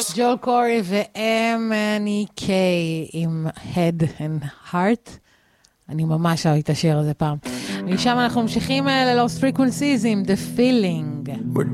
ג'ול קורי ו-M&EK עם Head and Heart. אני ממש אוהבת את השיר הזה פעם. משם אנחנו ממשיכים ל-Lost Frequencies עם The Feeling.